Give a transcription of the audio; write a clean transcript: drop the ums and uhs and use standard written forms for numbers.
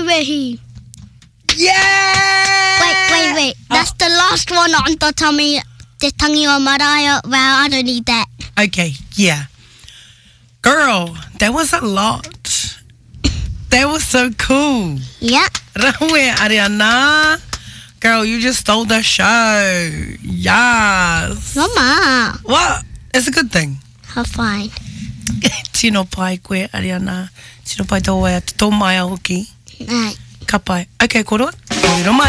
mihi. Yeah! Wait. That's the last one on the tummy. The tangi o maraea. Well, I don't need that. Okay, yeah. Girl, that was a lot. That was so cool. Yeah. Raue, Ariana. Girl, you just stole the show. Yes. Mama. What? It's a good thing. How fine. Tino pai koe, Ariana. Tino pai tō wea, tō mai a hoki. Right. Ka pai. Okay, koroa. Koiro mai.